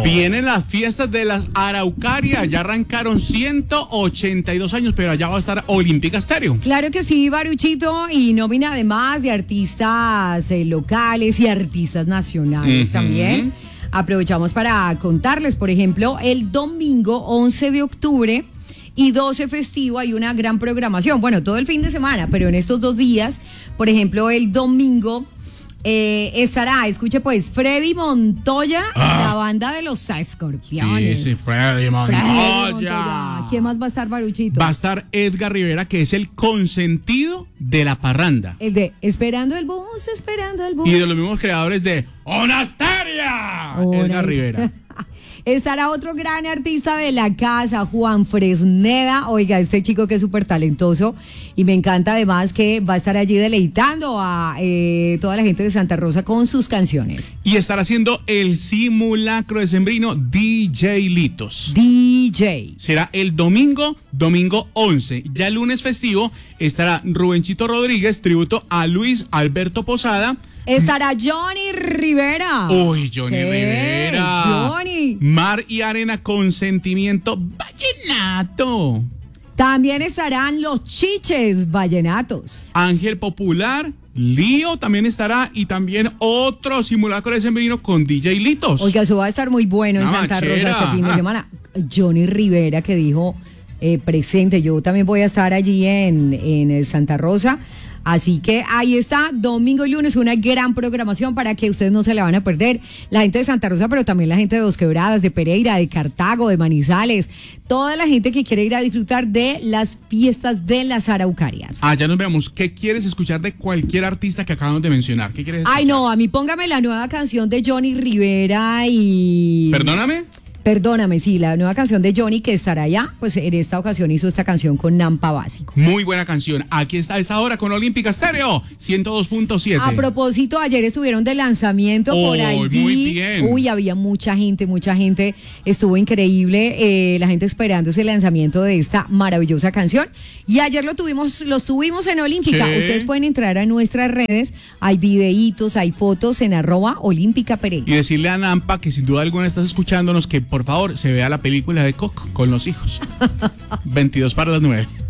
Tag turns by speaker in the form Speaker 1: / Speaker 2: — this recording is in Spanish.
Speaker 1: Vienen las fiestas de las Araucarias, ya arrancaron 182 años, pero allá va a estar Olímpica Stereo.
Speaker 2: Claro que sí, Baruchito, y nómina además de artistas locales y artistas nacionales también. Aprovechamos para contarles, por ejemplo, el domingo 11 de octubre y 12 festivo hay una gran programación. Bueno, todo el fin de semana, pero en estos 2 días, por ejemplo, el domingo estará, escuche pues, Freddy Montoya, la banda de los Escorpiones.
Speaker 1: Sí, Freddy Montoya.
Speaker 2: ¿Quién más va a estar, Baruchito?
Speaker 1: Va a estar Edgar Rivera, que es el consentido de la parranda.
Speaker 2: El de Esperando el Bus, Esperando el Bus.
Speaker 1: Y de los mismos creadores de Onasteria, Edgar Rivera.
Speaker 2: Estará otro gran artista de la casa, Juan Fresneda. Oiga, este chico que es súper talentoso y me encanta además que va a estar allí deleitando a toda la gente de Santa Rosa con sus canciones.
Speaker 1: Y estará haciendo el simulacro decembrino DJ Litos.
Speaker 2: DJ.
Speaker 1: Será el domingo 11. Ya el lunes festivo estará Rubenchito Rodríguez, tributo a Luis Alberto Posada.
Speaker 2: Estará Johnny Rivera.
Speaker 1: Uy, Johnny Rivera.
Speaker 2: Johnny.
Speaker 1: Mar y arena con sentimiento vallenato.
Speaker 2: También estarán los Chiches Vallenatos.
Speaker 1: Ángel Popular, Lío también estará y también otro simulacro decembrino con DJ Litos.
Speaker 2: Oiga, eso va a estar muy bueno en Santa Rosa este fin de semana. Johnny Rivera que dijo presente, yo también voy a estar allí en Santa Rosa. Así que ahí está, domingo y lunes, una gran programación para que ustedes no se la van a perder. La gente de Santa Rosa, pero también la gente de Dos Quebradas, de Pereira, de Cartago, de Manizales, toda la gente que quiere ir a disfrutar de las fiestas de las Araucarias.
Speaker 1: Ya nos vemos. ¿Qué quieres escuchar de cualquier artista que acabamos de mencionar? ¿Qué quieres escuchar?
Speaker 2: Ay, no, a mí póngame la nueva canción de Johnny Rivera y... Perdóname, sí, la nueva canción de Johnny que estará allá, pues en esta ocasión hizo esta canción con Nampa Básico.
Speaker 1: Muy buena canción. Aquí está esa hora con Olímpica Stereo 102.7.
Speaker 2: A propósito, ayer estuvieron de lanzamiento por ahí.
Speaker 1: Muy bien.
Speaker 2: Uy, había mucha gente, estuvo increíble, la gente esperando ese lanzamiento de esta maravillosa canción. Y ayer los tuvimos en Olímpica. Sí. Ustedes pueden entrar a nuestras redes, hay videitos, hay fotos en @OlímpicaPereira.
Speaker 1: Y decirle a Nampa que sin duda alguna estás escuchándonos que por favor se vea la película de Coco con los hijos. 22 para las 9.